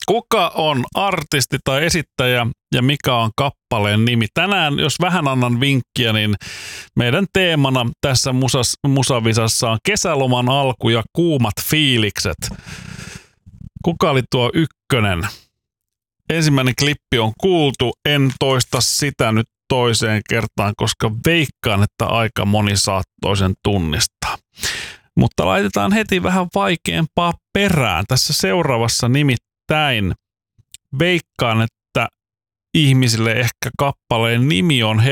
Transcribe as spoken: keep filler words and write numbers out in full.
Kuka on artisti tai esittäjä ja mikä on kappaleen nimi? Tänään, jos vähän annan vinkkiä, niin meidän teemana tässä musas, musavisassa on kesäloman alku ja kuumat fiilikset. Kuka oli tuo ykkönen? Ensimmäinen klippi on kuultu, en toista sitä nyt toiseen kertaan, koska veikkaan, että aika moni saattoi sen tunnistaa. Mutta laitetaan heti vähän vaikeampaa perään. Tässä seuraavassa nimittäin veikkaan, että ihmisille ehkä kappaleen nimi on